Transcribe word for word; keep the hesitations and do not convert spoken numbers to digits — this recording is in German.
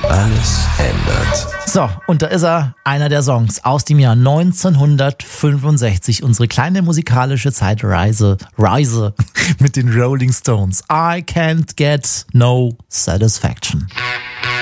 Alles ändert. So, und da ist er, einer der Songs aus dem Jahr neunzehnhundertfünfundsechzig. Unsere kleine musikalische Zeitreise Reise mit den Rolling Stones. I can't get no satisfaction.